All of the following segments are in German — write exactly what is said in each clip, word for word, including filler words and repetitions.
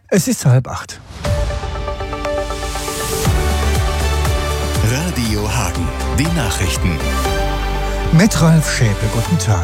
Es ist halb acht. Radio Hagen, die Nachrichten. Mit Ralf Schäpe, guten Tag.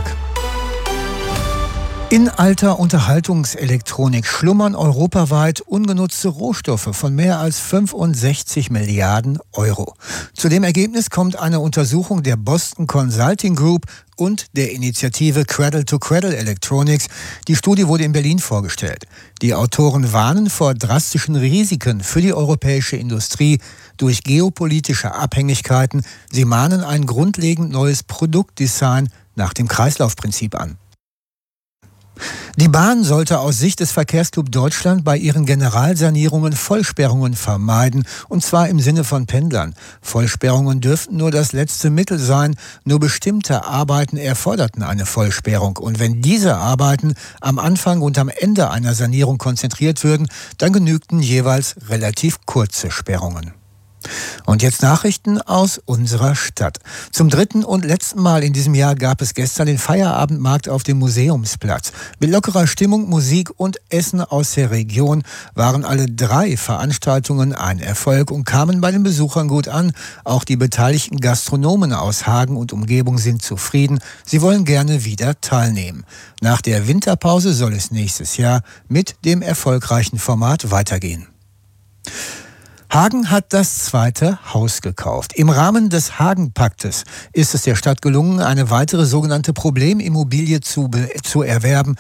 In alter Unterhaltungselektronik schlummern europaweit ungenutzte Rohstoffe von mehr als fünfundsechzig Milliarden Euro. Zu dem Ergebnis kommt eine Untersuchung der Boston Consulting Group und der Initiative Cradle to Cradle Electronics. Die Studie wurde in Berlin vorgestellt. Die Autoren warnen vor drastischen Risiken für die europäische Industrie durch geopolitische Abhängigkeiten. Sie mahnen ein grundlegend neues Produktdesign nach dem Kreislaufprinzip an. Die Bahn sollte aus Sicht des Verkehrsclub Deutschland bei ihren Generalsanierungen Vollsperrungen vermeiden, und zwar im Sinne von Pendlern. Vollsperrungen dürften nur das letzte Mittel sein, nur bestimmte Arbeiten erforderten eine Vollsperrung. Und wenn diese Arbeiten am Anfang und am Ende einer Sanierung konzentriert würden, dann genügten jeweils relativ kurze Sperrungen. Und jetzt Nachrichten aus unserer Stadt. Zum dritten und letzten Mal in diesem Jahr gab es gestern den Feierabendmarkt auf dem Museumsplatz. Mit lockerer Stimmung, Musik und Essen aus der Region waren alle drei Veranstaltungen ein Erfolg und kamen bei den Besuchern gut an. Auch die beteiligten Gastronomen aus Hagen und Umgebung sind zufrieden. Sie wollen gerne wieder teilnehmen. Nach der Winterpause soll es nächstes Jahr mit dem erfolgreichen Format weitergehen. Hagen hat das zweite Haus gekauft. Im Rahmen des Hagen-Paktes ist es der Stadt gelungen, eine weitere sogenannte Problemimmobilie zu, zu erwerben.